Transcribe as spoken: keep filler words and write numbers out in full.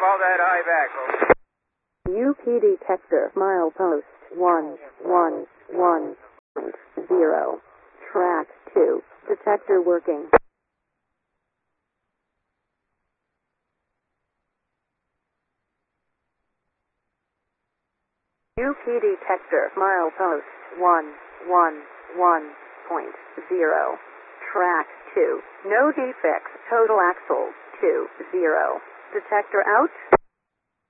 all that eye back, okay? U P detector, milepost one one one zero. Track two. Detector working. U P detector, milepost one one one point zero. Track two. No defects. Total axle two zero. Detector out.